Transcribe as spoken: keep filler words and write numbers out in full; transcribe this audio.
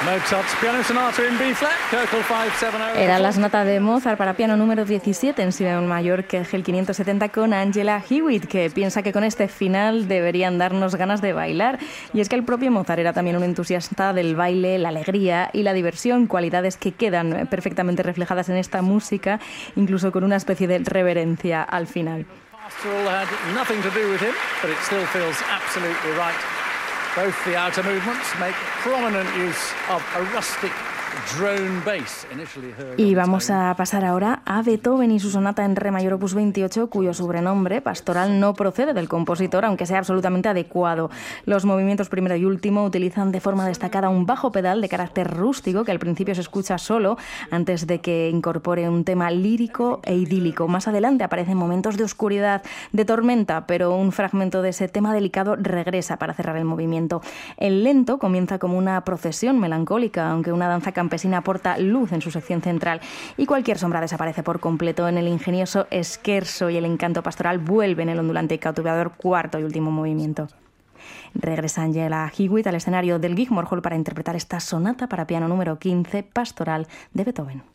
Era la sonata de Mozart para piano número diecisiete en si bemol mayor, que es el quinientos setenta, con Angela Hewitt, que piensa que con este final deberían darnos ganas de bailar. Y es que el propio Mozart era también un entusiasta del baile, la alegría y la diversión, cualidades que quedan perfectamente reflejadas en esta música, incluso con una especie de reverencia al final. Both the outer movements make prominent use of a rustic drone bass initially heard. Y vamos a pasar ahora a Beethoven y su sonata en re mayor opus veintiocho, cuyo sobrenombre, Pastoral, no procede del compositor, aunque sea absolutamente adecuado. Los movimientos primero y último utilizan de forma destacada un bajo pedal de carácter rústico que al principio se escucha solo antes de que incorpore un tema lírico e idílico. Más adelante aparecen momentos de oscuridad, de tormenta, pero un fragmento de ese tema delicado regresa para cerrar el movimiento. El lento comienza como una procesión melancólica, aunque una danza campesina aporta luz en su sección central, y cualquier sombra desaparece por completo en el ingenioso scherzo, y el encanto pastoral vuelve en el ondulante y cautivador cuarto y último movimiento. Regresa Angela Hewitt al escenario del Wigmore Hall para interpretar esta sonata para piano número quince, Pastoral, de Beethoven.